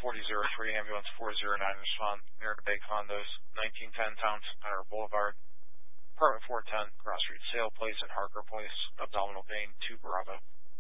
4003, ambulance 409, respond near the Bay Condos, 1910 Town Center Boulevard, apartment 410, Cross Street, Sale Place and Harker Place, abdominal vein 2 Bravo.